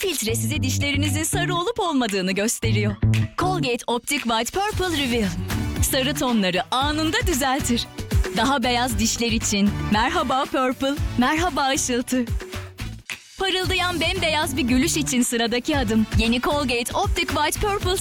filtre size dişlerinizin sarı olup olmadığını gösteriyor. Colgate Optic White Purple Reveal. Sarı tonları anında düzeltir. Daha beyaz dişler için merhaba Purple, merhaba ışıltı. Parıldayan bembeyaz bir gülüş için sıradaki adım. Yeni Colgate Optic White Purple